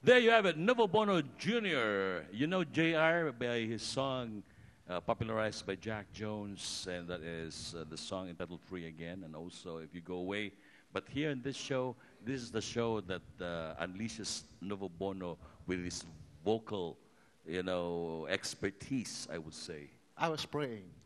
There you have it, Novo Bono Jr. You know JR by his song popularized by Jack Jones, and that is the song entitled Free Again, and also If You Go Away. But here in this show, this is the show that unleashes Novo Bono with his vocal, expertise, I would say. I was praying.